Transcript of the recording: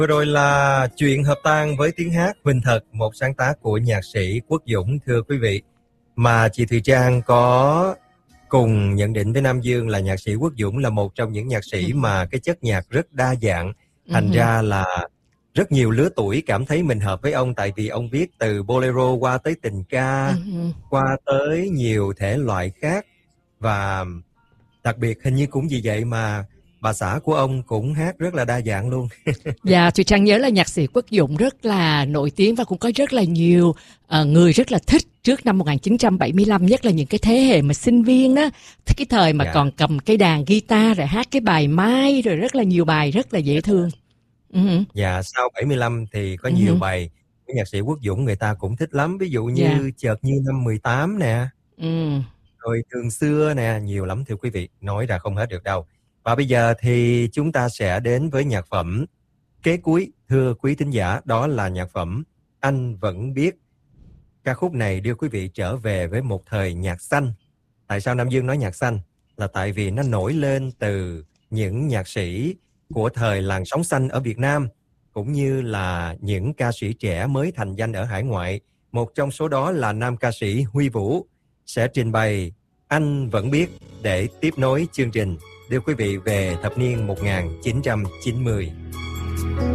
Vừa rồi là chuyện hợp tang với tiếng hát Huỳnh Thật, một sáng tác của nhạc sĩ Quốc Dũng, thưa quý vị. Mà chị Thùy Trang có cùng nhận định với Nam Dương là nhạc sĩ Quốc Dũng là một trong những nhạc sĩ mà cái chất nhạc rất đa dạng. Thành ra là rất nhiều lứa tuổi cảm thấy mình hợp với ông, tại vì ông viết từ bolero qua tới tình ca, qua tới nhiều thể loại khác. Và đặc biệt hình như cũng vì vậy mà bà xã của ông cũng hát rất là đa dạng luôn. Dạ, Thùy Trang nhớ là nhạc sĩ Quốc Dũng rất là nổi tiếng và cũng có rất là nhiều người rất là thích trước năm 1975, nhất là những cái thế hệ mà sinh viên đó, cái thời mà còn cầm cái đàn guitar rồi hát cái bài Mai, rồi rất là nhiều bài rất là dễ thương. Dạ, sau 75 thì có nhiều bài của nhạc sĩ Quốc Dũng người ta cũng thích lắm, ví dụ như Chợt Như Năm 18 nè, rồi Trường Xưa nè, nhiều lắm thưa quý vị, nói ra không hết được đâu. Và bây giờ thì chúng ta sẽ đến với nhạc phẩm kế cuối, thưa quý thính giả, đó là nhạc phẩm Anh Vẫn Biết. Ca khúc này đưa quý vị trở về với một thời nhạc xanh. Tại sao Nam Dương nói nhạc xanh? Là tại vì nó nổi lên từ những nhạc sĩ của thời làn sóng xanh ở Việt Nam, cũng như là những ca sĩ trẻ mới thành danh ở hải ngoại. Một trong số đó là nam ca sĩ Huy Vũ sẽ trình bày Anh Vẫn Biết để tiếp nối chương trình đưa quý vị về thập niên 1990.